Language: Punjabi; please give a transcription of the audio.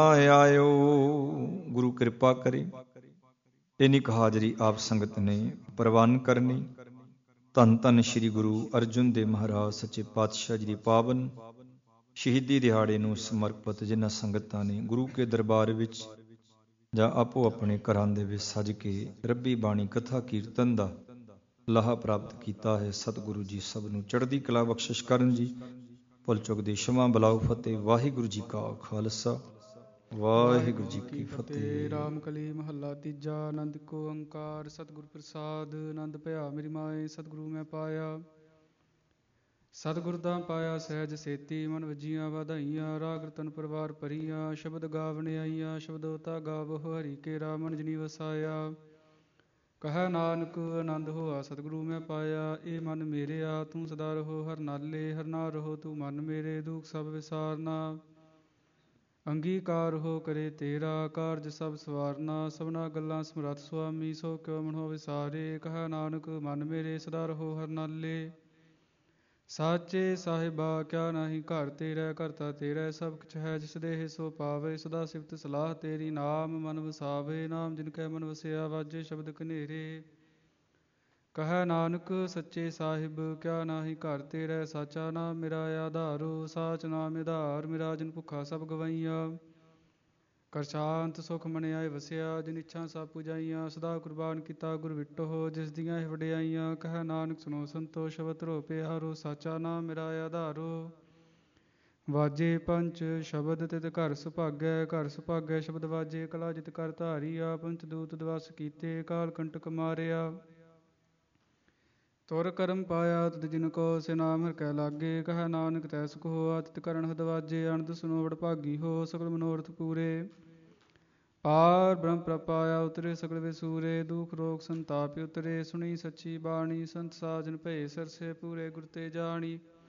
ਆਇਓ ਗੁਰੂ ਕਿਰਪਾ ਕਰੇ। ਇੰਨੀ ਕੁ ਹਾਜ਼ਰੀ ਆਪ ਸੰਗਤ ਨੇ ਪ੍ਰਵਾਨ ਕਰਨੀ। ਧੰਨ ਧੰਨ ਸ੍ਰੀ ਗੁਰੂ ਅਰਜੁਨ ਦੇਵ ਮਹਾਰਾਜ ਸੱਚੇ ਪਾਤਸ਼ਾਹ ਜੀ ਦੀ ਪਾਵਨ ਸ਼ਹੀਦੀ ਦਿਹਾੜੇ ਨੂੰ ਸਮਰਪਿਤ ਜਿਨ੍ਹਾਂ ਸੰਗਤਾਂ ਨੇ ਗੁਰੂ ਕੇ ਦਰਬਾਰ ਵਿੱਚ ਜਾਂ ਆਪੋ ਆਪਣੇ ਘਰਾਂ ਦੇ ਵਿੱਚ ਸੱਜ ਕੇ ਰੱਬੀ ਬਾਣੀ ਕਥਾ ਕੀਰਤਨ ਦਾ ਲਾਹਾ ਪ੍ਰਾਪਤ ਕੀਤਾ ਹੈ। ਸਤਿਗੁਰੂ ਜੀ ਸਭ ਨੂੰ ਚੜ੍ਹਦੀ ਕਲਾ ਬਖਸ਼ਿਸ਼ ਕਰਨ ਜੀ। ਭੁੱਲ ਚੁੱਕ ਦੀ क्षमा ਬਲਾਓ ਫਤਿਹ। ਵਾਹਿਗੁਰੂ ਜੀ ਕਾ ਖਾਲਸਾ ਵਾਹਿਗੁਰੂ ਜੀ ਕੀ ਫਤਿਹ। ਰਾਮ ਕਲੀ ਮਹੱਲਾ ਤੀਜਾ। ਆਨੰਦ ਕੋ ਓੰਕਾਰ ਸਤਿਗੁਰ ਪ੍ਰਸਾਦ। ਆਨੰਦ ਭਇਆ ਮੇਰੀ ਮਾਏ ਸਤਿਗੁਰੂ ਮੈਂ ਪਾਇਆ। ਸਤਿਗੁਰ ਦਾ ਪਾਇਆ ਸਹਿਜ ਸੇਤੀ ਮਨ ਵਜੀਆਂ ਵਧਾਈਆਂ। ਰਾਗ ਰਤਨ ਪਰਵਾਰ ਭਰੀਆਂ ਸ਼ਬਦ ਗਾਵਣ ਆਈਆਂ। ਸ਼ਬਦੋਤਾ ਗਾਵੋ ਹਰੀ ਕੇਰਾ ਮਨ ਜਨੀ ਵਸਾਇਆ। ਕਹੈ ਨਾਨਕ ਆਨੰਦ ਹੋਆ ਸਤਿਗੁਰੂ ਮੈਂ ਪਾਇਆ। ਇਹ ਮਨ ਮੇਰਿਆ ਤੂੰ ਸਦਾ ਰਹੋ ਹਰ ਨਾਲੇ। ਹਰ ਨਾਲ ਰਹੋ ਤੂੰ ਮਨ ਮੇਰੇ ਦੁਖ ਸਭ ਵਿਸਾਰਨਾ। ਅੰਗੀਕਾਰ ਹੋ ਕਰੇ ਤੇਰਾ ਕਾਰਜ ਸਭ ਸਵਾਰਨਾ। ਸਭਨਾ ਗੱਲਾਂ ਸਮਰੱਥ ਸੁਆਮੀ ਸੋ ਕਿਉ ਮਨੋ ਵਿਸਾਰੇ। ਕਹੈ ਨਾਨਕ ਮਨ ਮੇਰੇ ਸਦਾ ਰਹੋ ਹਰ ਨਾਲੇ। ਸਾਚੇ ਸਾਹਿਬਾ ਕਿਆ ਨਾਹੀ ਘਰ ਤੇਰਾ ਕਰਤਾ ਤੇਰਾ। ਸਭ ਕੁਛ ਹੈ ਜਿਸ ਦੇਹ ਸੋ ਪਾਵੇ। ਸਦਾ ਸਿਫਤ ਸਲਾਹ ਤੇਰੀ ਨਾਮ ਮਨ ਵਸਾਵੇ। ਨਾਮ ਜਿਨ ਕੈ ਮਨ ਵਸਿਆ ਵਾਜੇ ਸ਼ਬਦ ਕਨੇਰੇ। ਕਹੈ ਨਾਨਕ ਸੱਚੇ ਸਾਹਿਬ ਕਿਆ ਨਾਹੀ ਘਰ ਤੇਰਾ। ਸਾਚਾ ਨਾਮ ਮੇਰਾ ਆਧਾਰੋ ਸਾਚ ਨਾਮ ਆਧਾਰ। ਮੇਰਾ ਜਿਨ ਭੁੱਖਾ ਸਭ ਗਵਾਈਆਂ। ਕਰ ਸ਼ਾਂਤ ਸੁਖ ਮਨ ਆਏ ਵਸਿਆ। ਜਿਨ ਇੱਛਾ ਸਭ ਪੁਜਾਈਆਂ। ਸਦਾ ਕੁਰਬਾਨ ਕੀਤਾ ਗੁਰ ਵਿਟੋ ਜਿਸ ਦੀਆਂ ਇਹ ਵਡਿਆਈਆਂ। ਕਹੈ ਨਾਨਕ ਸੁਨੋ ਸੰਤੋ ਸ਼ਬਦ ਧਰੋ ਪਿਆਰੋ। ਸਾਚਾ ਨਾਮ ਮੇਰਾ ਆਧਾਰੋ। ਵਾਜੇ ਪੰਚ ਸ਼ਬਦ ਤਿਤ ਘਰ ਸੁਭਾਗੈ। ਘਰ ਸੁਭਾਗੈ ਸ਼ਬਦ ਵਾਜੇ ਕਲਾ ਜਿਤ ਕਰ ਧਾਰੀਆ। ਪੰਚ ਦੂਤ ਦਿਵਸ ਕੀਤੇ ਕਾਲ ਕੰਟਕ ਮਾਰਿਆ। ਤੁਰ ਕਰਮ ਪਾਇਆ ਤਦ ਜਿਨ ਕੋ ਸੇ ਨਾਮ ਹਰਿ ਕੈ ਲਾਗੇ। ਕਹੈ ਨਾਨਕ ਤੈ ਸੁਖ ਹੋਆ ਤਿਤ ਕਰਨ ਹਦ ਵਾਜੇ। ਅਨੰਦ ਸੁਨੋ ਵਡਭਾਗੀ ਹੋ ਸਗਲ ਮਨੋਰਥ ਪੂਰੇ। ਪਾਰ ਬ੍ਰਹਮ ਪ੍ਰਪਾਇਆ ਉਤਰੇ ਸਗਲ ਵਿਸੂਰੇ। ਦੁਖ ਰੋਗ ਸੰਤਾਪ ਉਤਰੇ ਸੁਣੀ ਸੱਚੀ ਬਾਣੀ। ਸੰਤ ਸਾਜਨ ਭਏ ਸਰਸੇ ਪੂਰੇ ਗੁਰ ਤੇ ਜਾਣੀ।